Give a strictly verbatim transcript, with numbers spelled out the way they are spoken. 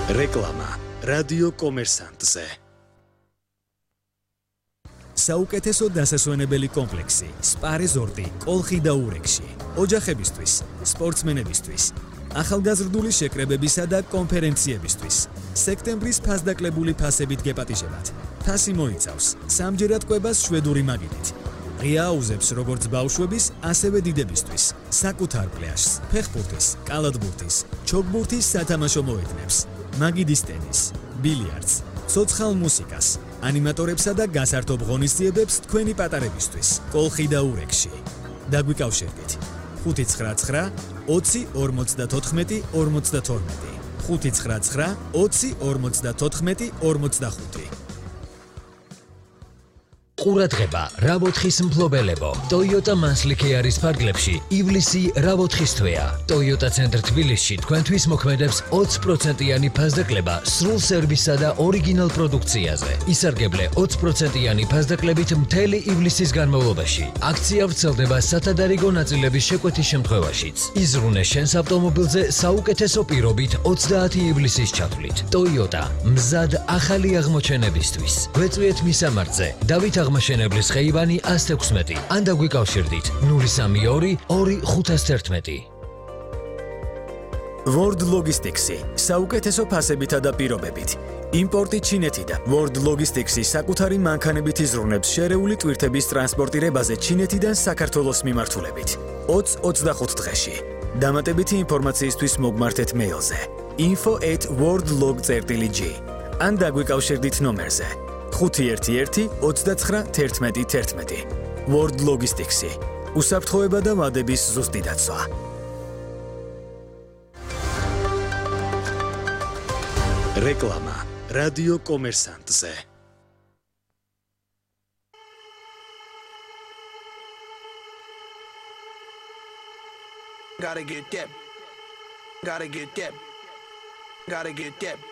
რეკლამა რადიო კომერსანტზე. საუკეთესო დასასვენებელი კომპლექსი სპა რეზორტი კოლხი და ურეკში. ოჯახებისთვის, სპორტსმენებისთვის, ახალგაზრდული შეკრებებისა და კონფერენციებისთვის. სექტემბრის ფასდაკლებული ფასებით გეპატიჟებათ. ფასი მოიცავს სამჯერად კვებას შვედური მაგიდით. ღია აუზებს როგორც ბავშვების, ასევე დიდებისთვის. საკუთარ პლაჟს, ფეხბურთის, კალათბურთის, ჩოგბურთის სათამაშო მოედნებს. მაგიდის ტენის, ბილიარდს, ცოცხალ მუსიკას, ანიმატორებსა და გასართობ ღონისძიებებს თქვენი პატარებისთვის. კოლხი და ურეკში. დაგვიკავშირდით. ხუთი ცხრა ცხრა ოცი ორმოცდათოთხმეტი ორმოცდათორმეტი. ხუთი ცხრა ცხრა ოცი ორმოცდათოთხმეტი ორმოცდახუთი. ყურადღება, რა მოთხის მფლობელებო. Toyota Manslikhe არის ფარგლებში. ივლისი რა მოთხის თვეა. Toyota ცენტრ თბილისში თქვენთვის მოქმედებს ოცი პროცენტიანი ფასდაკლება სრულ სერვისსა და ორიგინალ პროდუქციაზე. ისარგებლე ოცი პროცენტიანი ფასდაკლებით მთელი ივლისის განმავლობაში. აქცია ვრცელდება სათადარიგო ნაწილების შეკვეთის შემთხვევაშიც. იზრუნე შენს ავტომობილზე საუკეთესო პირობით ოცდაათი ივლისის ჩათვლით. Toyota მზად ახალი აღმოჩენებისთვის. გვეწვიეთ მისამართზე. დავით აღმაშენებლის ხეივანი ას თექვსმეტი. ან დაგვიკავშირდით ნული სამი ორი ორი ხუთას თერთმეტი. World Logistics-ი საუკეთესო ფასებითა და პირობებით. იმპორტი ჩინეთიდან. World Logistics-ი საკუთარი მანქანებით იზრუნებს შერეული ტვირთების ტრანსპორტირებაზე ჩინეთიდან საქართველოს მიმართულებით. ოცი ოცდახუთ დღეში. დამატებითი ინფორმაციისთვის მოგმართეთ მეილზე info at worldlog წერტილი ჯი ან დაგვიკავშირდით ნომერზე ხუთი ერთი ერთი ოცდაცხრა თერთმეტი თერთმეტი. World Logistics-ი უსაფრთხოება და ვადების ზუსტი დაცვა. რეკლამა რადიო კომერსანტზე. Gotta get that. Gotta get that. Gotta get that.